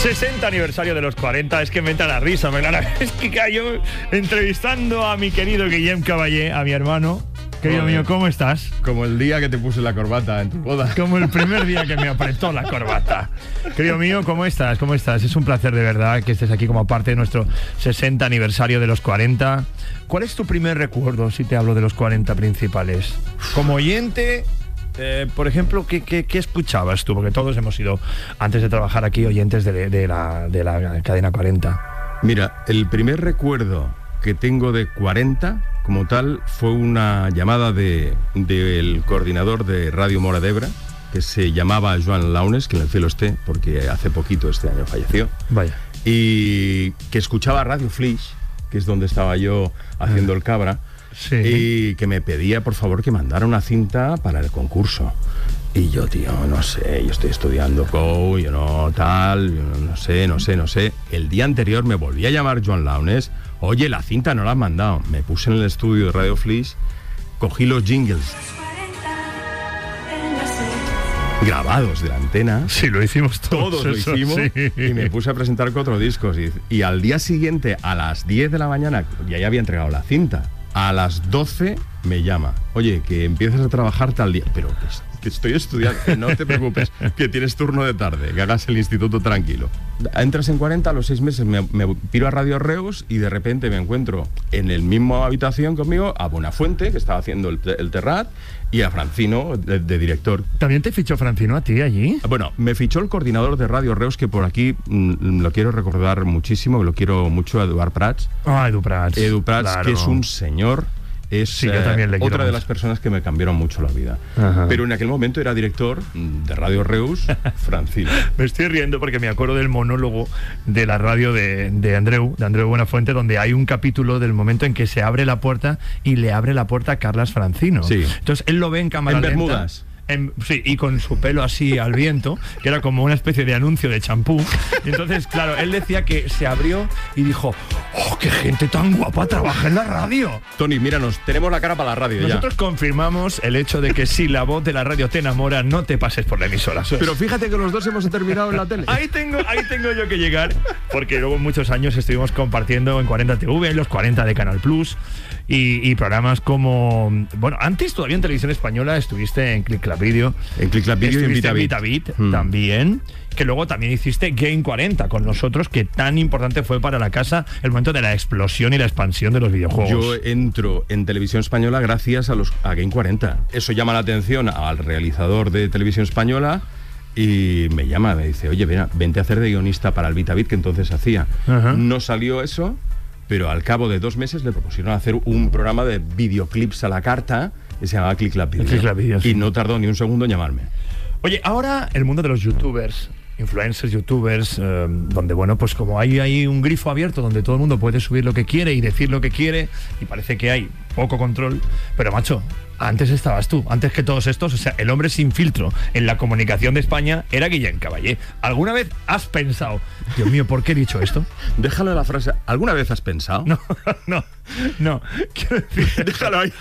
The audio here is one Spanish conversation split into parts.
60 aniversario de los 40, es que me entra la risa, es que cayó entrevistando a mi querido Guillem Caballé, a mi hermano. Querido mío, ¿cómo estás? Como el día que te puse la corbata en tu boda. Como el primer día que me apretó la corbata. Querido mío, ¿cómo estás? ¿Cómo estás? Es un placer de verdad que estés aquí como parte de nuestro 60 aniversario de los 40. ¿Cuál es tu primer recuerdo si te hablo de los 40 principales? Como oyente, por ejemplo, ¿qué escuchabas tú? Porque todos hemos sido, antes de trabajar aquí, oyentes de la cadena 40. Mira, el primer recuerdo que tengo de 40... como tal, fue una llamada del coordinador de Radio Mora d'Ebre, que se llamaba Joan Launes, que en el cielo esté, porque hace poquito, este año, falleció. Vaya. Y que escuchaba Radio Flix, que es donde estaba yo haciendo el cabra, sí. Y que me pedía, por favor, que mandara una cinta para el concurso. Y yo, tío, no sé, yo estoy estudiando Go, yo no tal, yo no sé. El día anterior me volví a llamar Joan Launes. Oye, la cinta no la has mandado. Me puse en el estudio de Radio Flix, cogí los jingles grabados de la antena. Sí, lo hicimos todos. Todos lo hicimos, sí. Y me puse a presentar 4 discos. Y al día siguiente, a las 10 de la mañana, ya había entregado la cinta. A las 12 me llama. Oye, que empiezas a trabajar tal día. Pero que estoy estudiando, que no te preocupes, que tienes turno de tarde, que hagas el instituto tranquilo. Entras en 40, a los 6 meses me piro a Radio Reus y de repente me encuentro en el mismo habitación conmigo a Buenafuente, que estaba haciendo el Terrat, y a Francino, de director. ¿También te fichó Francino a ti allí? Bueno, me fichó el coordinador de Radio Reus, que por aquí lo quiero recordar muchísimo, lo quiero mucho, a Eduard Prats. Ah, Edu Prats. Edu Prats, claro. Que es un señor. Es sí, yo también le quiero otra de mucho. las personas que me cambiaron mucho la vida. Ajá. Pero en aquel momento era director de Radio Reus, Francino. Me estoy riendo porque me acuerdo del monólogo de la radio de Andreu Buenafuente, donde hay un capítulo del momento en que se abre la puerta y le abre la puerta a Carlas Francino. Sí. Entonces él lo ve en cámara lenta. Bermudas. Sí, y con su pelo así al viento, que era como una especie de anuncio de champú. Y entonces, claro, él decía que se abrió y dijo: ¡oh, qué gente tan guapa trabaja en la radio! Tony, míranos, tenemos la cara para la radio. Nosotros ya confirmamos el hecho de que si la voz de la radio te enamora, no te pases por la emisora. Pero fíjate que los dos hemos terminado en la tele. Ahí tengo yo que llegar, porque luego muchos años estuvimos compartiendo en 40 TV, en los 40 de Canal Plus, y programas como... Bueno, antes todavía en Televisión Española estuviste en Click Club Video. En Click Club Video y en VitaBit también, que luego también hiciste Game 40 con nosotros, que tan importante fue para la casa el momento de la explosión y la expansión de los videojuegos. Yo entro en Televisión Española gracias a Game 40. Eso llama la atención al realizador de Televisión Española y me llama, me dice: oye, vente a hacer de guionista para el VitaBit, que entonces hacía. Ajá. No salió eso, pero al cabo de 2 meses le propusieron hacer un programa de videoclips a la carta que se llamaba Click Club Video. Click Club Video, sí. Y no tardó ni un segundo en llamarme. Oye, ahora el mundo de los youtubers, influencers, youtubers, donde, bueno, pues como hay un grifo abierto donde todo el mundo puede subir lo que quiere y decir lo que quiere, y parece que hay poco control, pero macho, antes estabas tú, antes que todos estos, o sea, el hombre sin filtro en la comunicación de España era Guillem Caballé. ¿Alguna vez has pensado, Dios mío, ¿por qué he dicho esto? Déjalo en la frase, ¿alguna vez has pensado? No, quiero decir, déjalo ahí.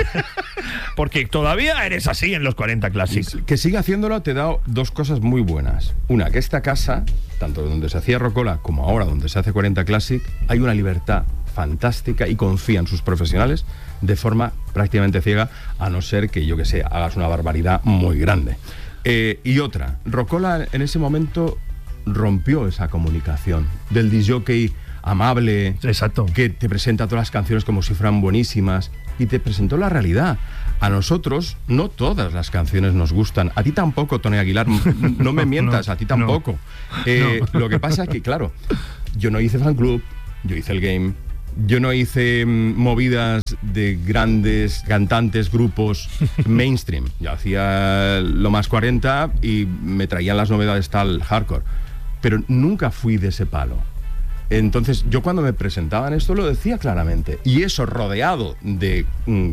Porque todavía eres así en los 40 Classics. Que siga haciéndolo te da 2 cosas muy buenas. Una, que esta casa, tanto donde se hacía Rocola como ahora donde se hace 40 Classic, hay una libertad fantástica y confía en sus profesionales de forma prácticamente ciega, a no ser que, yo que sé, hagas una barbaridad muy grande. Y otra, Rocola en ese momento rompió esa comunicación del disjockey amable, exacto, que te presenta todas las canciones como si fueran buenísimas, y te presentó la realidad. A nosotros no todas las canciones nos gustan. A ti tampoco, Tony Aguilar, no me mientas, a ti tampoco. Lo que pasa es que, claro, yo no hice fan club, yo hice el game. Yo no hice movidas de grandes cantantes, grupos mainstream. Yo hacía lo más 40 y me traían las novedades tal hardcore. Pero nunca fui de ese palo. Entonces, yo cuando me presentaban esto lo decía claramente. Y eso, rodeado de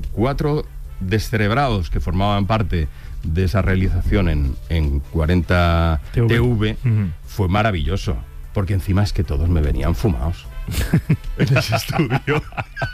4 descerebrados que formaban parte de esa realización en 40 TV, fue maravilloso. Porque encima es que todos me venían fumados en ese estudio.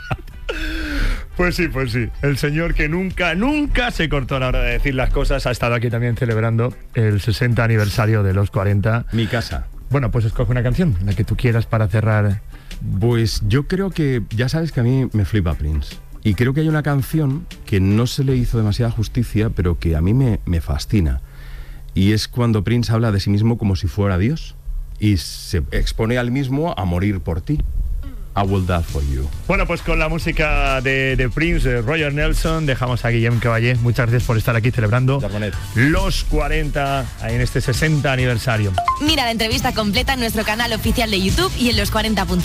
Pues sí. El señor que nunca se cortó a la hora de decir las cosas ha estado aquí también celebrando el 60 aniversario de los 40. Mi casa. Bueno, pues escoge una canción, la que tú quieras para cerrar. Pues yo creo que, ya sabes que a mí me flipa Prince. Y creo que hay una canción que no se le hizo demasiada justicia, pero que a mí me fascina. Y es cuando Prince habla de sí mismo como si fuera Dios. Y se expone al mismo a morir por ti. I will die for you. Bueno, pues con la música de Prince, de Roger Nelson, dejamos a Guillem Caballé. Muchas gracias por estar aquí celebrando los 40 en este 60 aniversario. Mira la entrevista completa en nuestro canal oficial de YouTube y en los40.es.